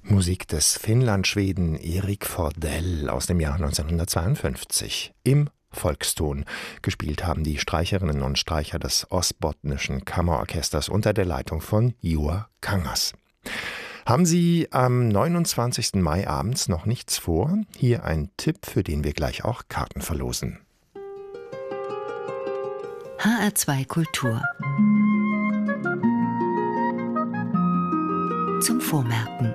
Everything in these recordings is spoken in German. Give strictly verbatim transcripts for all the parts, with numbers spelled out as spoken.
Musik des Finnlandschweden Erik Fordell aus dem Jahr neunzehnhundertzweiundfünfzig. Im Volkston. Gespielt haben die Streicherinnen und Streicher des Ostbotnischen Kammerorchesters unter der Leitung von Juha Kangas. Haben Sie am neunundzwanzigsten Mai abends noch nichts vor? Hier ein Tipp, für den wir gleich auch Karten verlosen. H R zwei Kultur. Zum Vormerken.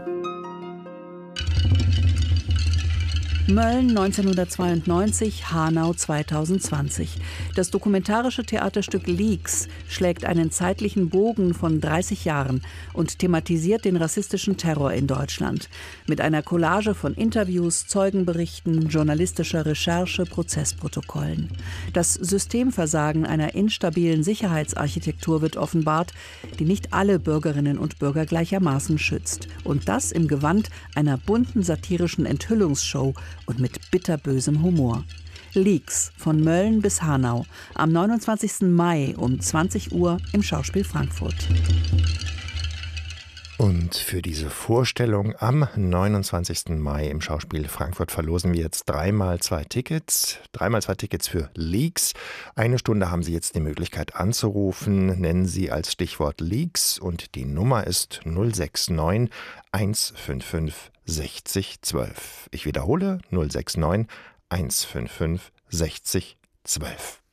Mölln neunzehnhundertzweiundneunzig, Hanau zweitausendzwanzig. Das dokumentarische Theaterstück Leaks schlägt einen zeitlichen Bogen von dreißig Jahren und thematisiert den rassistischen Terror in Deutschland. Mit einer Collage von Interviews, Zeugenberichten, journalistischer Recherche, Prozessprotokollen. Das Systemversagen einer instabilen Sicherheitsarchitektur wird offenbart, die nicht alle Bürgerinnen und Bürger gleichermaßen schützt. Und das im Gewand einer bunten satirischen Enthüllungsshow und mit bitterbösem Humor. Leaks von Mölln bis Hanau am neunundzwanzigsten Mai um zwanzig Uhr im Schauspiel Frankfurt. Und für diese Vorstellung am neunundzwanzigsten Mai im Schauspiel Frankfurt verlosen wir jetzt dreimal zwei Tickets. Dreimal zwei Tickets für Leaks. Eine Stunde haben Sie jetzt die Möglichkeit anzurufen. Nennen Sie als Stichwort Leaks und die Nummer ist null sechs neun eins fünf fünf sechzig zwölf. Ich wiederhole null sechs neun eins fünf fünf sechzig zwölf.